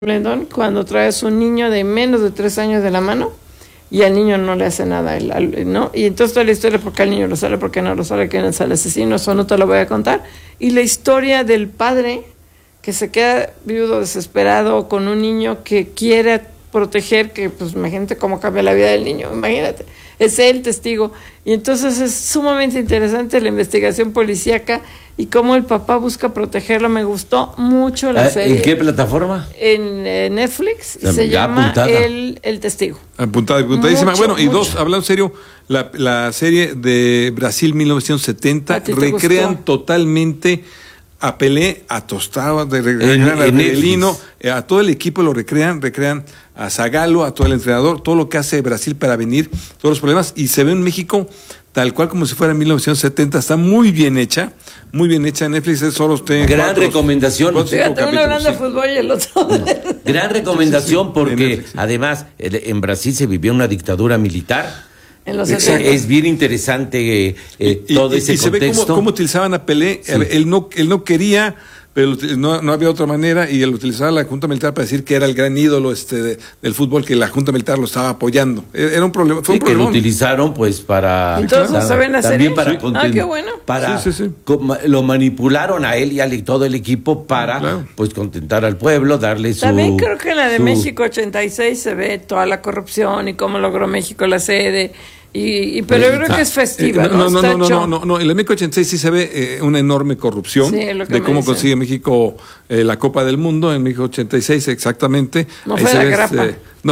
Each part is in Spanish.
Blendón cuando traes un niño de menos de 3 años de la mano y al niño no le hace nada, ¿no? Y entonces toda la historia, ¿por qué el niño lo sale, por qué no lo sale, quién es el asesino? Eso no te lo voy a contar. Y la historia del padre que se queda viudo, desesperado, con un niño que quiere proteger, que pues imagínate cómo cambia la vida del niño, imagínate, es él testigo. Y entonces es sumamente interesante la investigación policíaca y cómo el papá busca protegerlo. Me gustó mucho la serie. ¿En qué plataforma? En Netflix, se llama el Testigo. Apuntadísima. Bueno, y mucho. hablando en serio, la serie de Brasil 1970 recrean totalmente a Pelé, a Tostado, recrean a Rivelino, a todo el equipo lo recrean a Zagallo, a todo el entrenador, todo lo que hace Brasil para venir, todos los problemas, y se ve en México tal cual como si fuera en 1970, está muy bien hecha en Netflix, es solo usted. Gran recomendación. Fíjate, uno hablando de fútbol y el otro. Gran recomendación porque además en Brasil se vivió una dictadura militar. En los 70. Es bien interesante todo ese contexto. Y se ve cómo utilizaban a Pelé. Sí. Él no quería, pero no había otra manera, y él utilizaba la Junta Militar para decir que era el gran ídolo del fútbol, que la Junta Militar lo estaba apoyando. Era un problema. Fue un problema. Que lo utilizaron pues para... Entonces, ¿saben hacer también para qué bueno. Para lo manipularon a él y a todo el equipo para pues contentar al pueblo, darle su... También creo que en la de México 86 se ve toda la corrupción y cómo logró México la sede. Pero yo creo que es festiva, ¿no? No, en el México 86 sí se ve una enorme corrupción de cómo consigue México la Copa del Mundo en México 86 exactamente. No fue de grapa.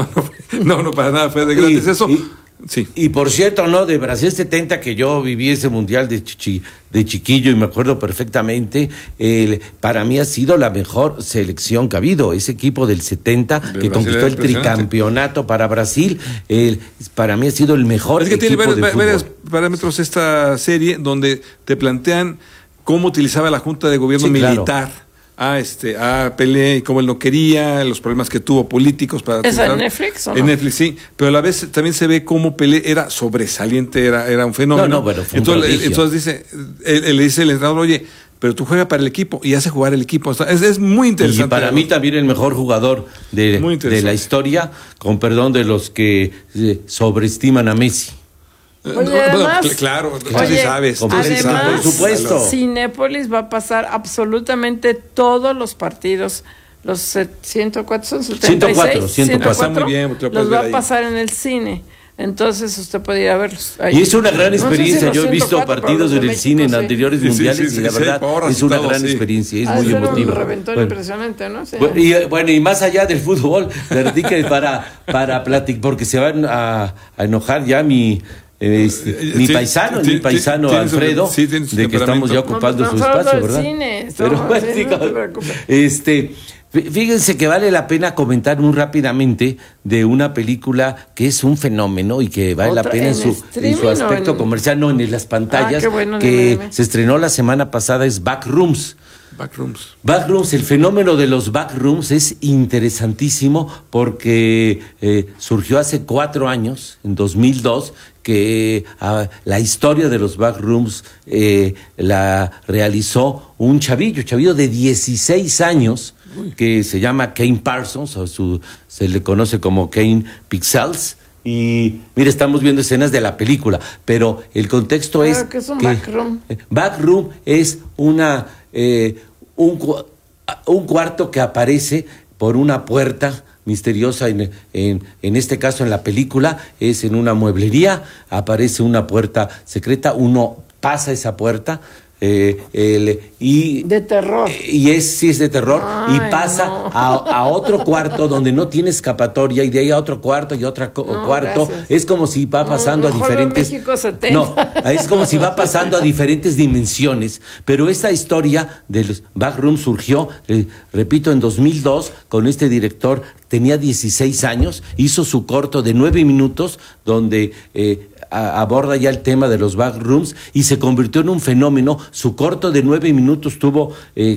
No, para nada fue de gratis eso. Sí. Y por cierto, ¿no? De Brasil 70, que yo viví ese mundial de chiquillo y me acuerdo perfectamente, para mí ha sido la mejor selección que ha habido. Ese equipo del 70 que conquistó el tricampeonato para Brasil, para mí ha sido el mejor equipo de fútbol. Es que tiene varios parámetros esta serie donde te plantean cómo utilizaba la Junta de Gobierno militar a Pelé y cómo él no quería, los problemas que tuvo políticos para... ¿Es en Netflix o no? En Netflix, sí, pero a la vez también se ve cómo Pelé era sobresaliente, era un fenómeno. Pero fue entonces dice, él le dice el entrenador, oye, pero tú juegas para el equipo y hace jugar el equipo. Es muy interesante. Y para mí también el mejor jugador de la historia, con perdón de los que sobreestiman a Messi. Oye, además, claro, tú sí sabes. Además, por supuesto. Cinépolis va a pasar absolutamente todos los partidos, los 104 son 76, 104 está muy bien, los va a pasar en el cine. Entonces usted puede ir a verlos. Y es una gran experiencia. Yo he visto partidos en el cine en anteriores mundiales y la verdad es una gran experiencia. Es muy emotivo. Un reventón impresionante, ¿no? Sí. Y más allá del fútbol, para platicar, porque se van a enojar ya mi paisano Alfredo, de que estamos ya ocupando su espacio, ¿verdad? Fíjense que vale la pena comentar muy rápidamente de una película que es un fenómeno y que vale la pena en su aspecto comercial, en las pantallas, que se estrenó la semana pasada, es Backrooms. Backrooms, el fenómeno de los backrooms es interesantísimo porque surgió hace 4 años, en 2002, que la historia de los backrooms la realizó un chavillo de 16 años, que se llama Kane Parsons, se le conoce como Kane Pixels. Y mire, estamos viendo escenas de la película, pero el contexto es ¿qué es un backroom? Backroom es un cuarto que aparece por una puerta misteriosa. En este caso, en la película, es en una mueblería, aparece una puerta secreta, uno pasa esa puerta. De terror. Y sí es de terror. Y pasa a otro cuarto donde no tiene escapatoria, y de ahí a otro cuarto y otro cuarto. Gracias. Es como si va pasando a diferentes... es como si va pasando a diferentes dimensiones. Pero esta historia de los Backrooms surgió, repito, en 2002 con este director. Tenía 16 años, hizo su corto de 9 minutos donde aborda ya el tema de los backrooms y se convirtió en un fenómeno. Su corto de 9 minutos tuvo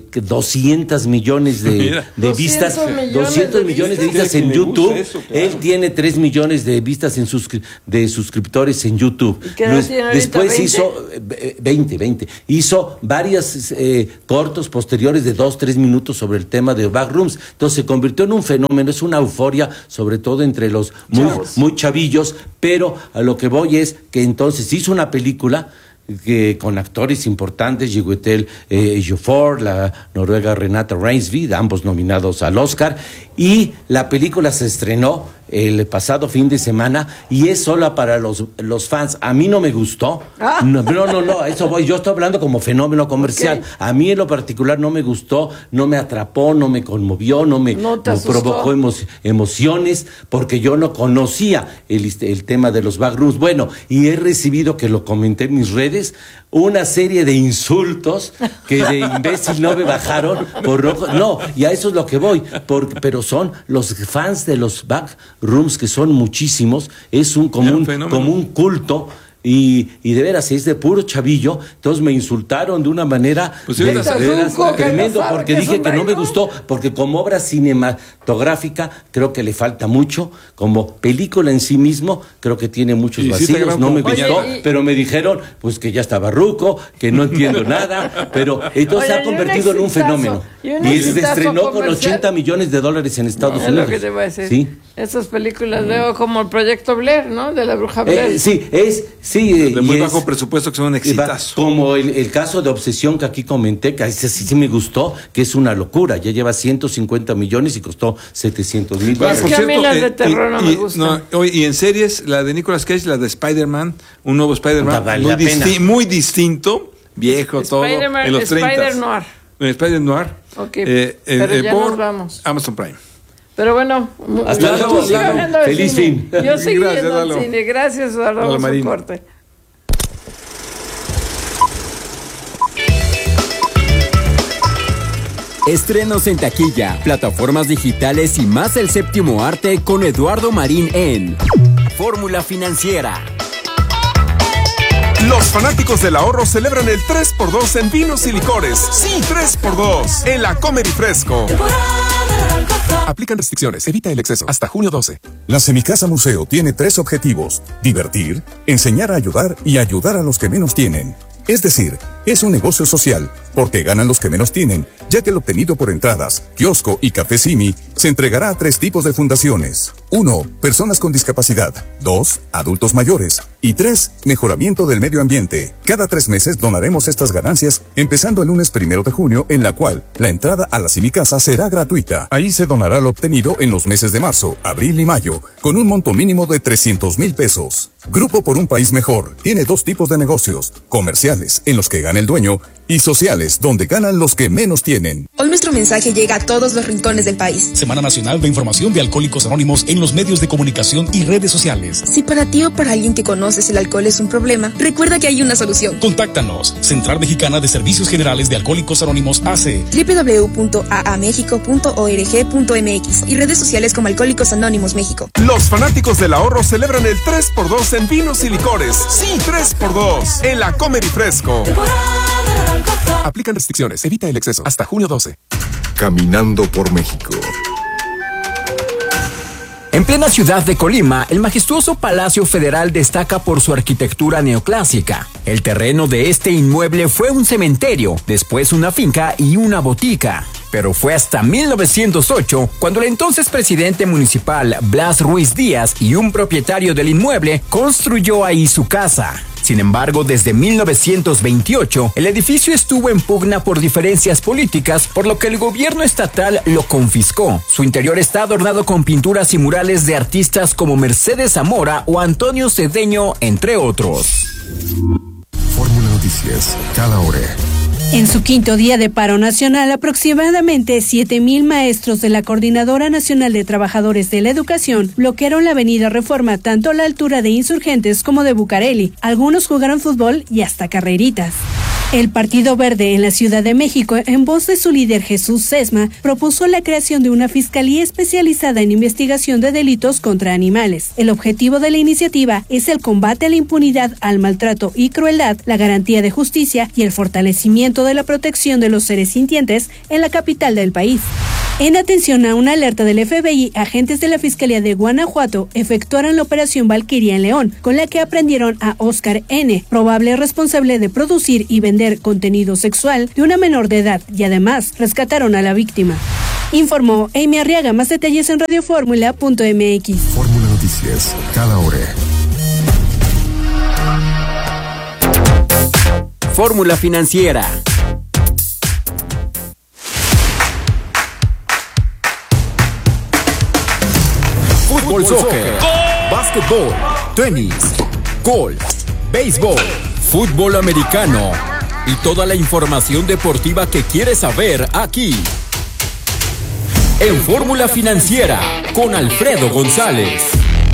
200 millones de vistas. 200 millones de vistas en YouTube. Eso, claro. Él tiene 3 millones de vistas de suscriptores en YouTube. Después 20? Hizo 20. Hizo varios cortos posteriores de 2-3 minutos sobre el tema de backrooms. Entonces se convirtió en un fenómeno, es una euforia, sobre todo entre los muy chavillos, pero a lo que voy es que entonces hizo una película con actores importantes, Chiwetel Ejiofor, la noruega Renate Reinsve, ambos nominados al Oscar, y la película se estrenó el pasado fin de semana y es sola para los fans. A mí no me gustó. No, eso voy. Yo estoy hablando como fenómeno comercial. Okay. A mí en lo particular no me gustó, no me atrapó, no me conmovió, no provocó emociones, porque yo no conocía el tema de los backrooms. Bueno, y he recibido, que lo comenté en mis redes, una serie de insultos que de imbécil no me bajaron por no, y a eso es lo que voy, pero son los fans de los backrooms, que son muchísimos, es como un culto. Y de veras, es de puro chavillo. Entonces me insultaron de una manera tremendo, porque dije que no me gustó, porque como obra cinematográfica creo que le falta mucho. Como película en sí mismo creo que tiene muchos vacíos, no me gustó. Pero me dijeron pues que ya estaba ruco, que no entiendo nada, pero entonces se ha convertido en un fenómeno y se estrenó con $80 millones en Estados Unidos. Es lo que te voy a decir. ¿Sí? Esas películas luego como el Proyecto Blair, ¿no? De la bruja Blair. Sí, de muy bajo presupuesto, que son un exitazo. Como el caso de Obsesión que aquí comenté, que ese sí me gustó, que es una locura. Ya lleva 150 millones y costó 700 mil. Es que a mí las de terror no me gustan. Y en series, la de Nicolas Cage, la de Spider-Man, un nuevo Spider-Man, muy distinto, viejo, todo, en los 30. Spider-Noir. Spider-Noir. Ok, pero ya nos vamos. Amazon Prime. Pero bueno, hasta luego. Feliz fin. Yo sigo yendo al cine. Gracias, Eduardo, por su corte. Estrenos en taquilla, plataformas digitales y más el séptimo arte con Eduardo Marín en Fórmula Financiera. Los fanáticos del ahorro celebran el 3x2 en vinos y licores. Sí, 3x2 en la Comer y Fresco. Aplican restricciones, evita el exceso. Hasta junio 12. La Semicasa Museo tiene 3 objetivos: divertir, enseñar a ayudar y ayudar a los que menos tienen. Es decir, es un negocio social, porque ganan los que menos tienen, ya que el obtenido por entradas, kiosco y café Simi se entregará a 3 tipos de fundaciones. 1. Personas con discapacidad. 2. Adultos mayores. Y 3. Mejoramiento del medio ambiente. Cada 3 meses donaremos estas ganancias, empezando el lunes 1 de junio, en la cual la entrada a la Semicasa será gratuita. Ahí se donará lo obtenido en los meses de marzo, abril y mayo, con un monto mínimo de 300,000 pesos. Grupo por un País Mejor tiene 2 tipos de negocios: comerciales, en los que gana el dueño, y sociales, donde ganan los que menos tienen. Hoy nuestro mensaje llega a todos los rincones del país. Semana Nacional de Información de Alcohólicos Anónimos en los medios de comunicación y redes sociales. Si para ti o para alguien que conoces el alcohol es un problema, recuerda que hay una solución. Contáctanos. Central Mexicana de Servicios Generales de Alcohólicos Anónimos AC. www.aamexico.org.mx y redes sociales como Alcohólicos Anónimos México. Los fanáticos del ahorro celebran el 3x2 en vinos y licores. Sí, 3x2 en la Comer y Fresco. Aplican restricciones, evita el exceso. Hasta junio 12. Caminando por México. En plena ciudad de Colima, el majestuoso Palacio Federal destaca por su arquitectura neoclásica. El terreno de este inmueble fue un cementerio, después una finca y una botica. Pero fue hasta 1908 cuando el entonces presidente municipal Blas Ruiz Díaz y un propietario del inmueble construyó ahí su casa. Sin embargo, desde 1928, el edificio estuvo en pugna por diferencias políticas, por lo que el gobierno estatal lo confiscó. Su interior está adornado con pinturas y murales de artistas como Mercedes Zamora o Antonio Cedeño, entre otros. Fórmula Noticias, cada hora. En su 5º día de paro nacional, aproximadamente 7,000 maestros de la Coordinadora Nacional de Trabajadores de la Educación bloquearon la avenida Reforma tanto a la altura de Insurgentes como de Bucareli. Algunos jugaron fútbol y hasta carreritas. El Partido Verde en la Ciudad de México, en voz de su líder Jesús Sesma, propuso la creación de una fiscalía especializada en investigación de delitos contra animales. El objetivo de la iniciativa es el combate a la impunidad, al maltrato y crueldad, la garantía de justicia y el fortalecimiento de la protección de los seres sintientes en la capital del país. En atención a una alerta del FBI, agentes de la Fiscalía de Guanajuato efectuaron la operación Valquiria en León, con la que aprendieron a Oscar N., probable responsable de producir y vender contenido sexual de una menor de edad, y además rescataron a la víctima. Informó Amy Arriaga. Más detalles en radioformula.mx. Fórmula Noticias, cada hora. Fórmula Financiera. Fútbol, soccer, básquetbol, tenis, golf, béisbol, fútbol americano y toda la información deportiva que quieres saber aquí. En Fórmula Financiera con Alfredo González.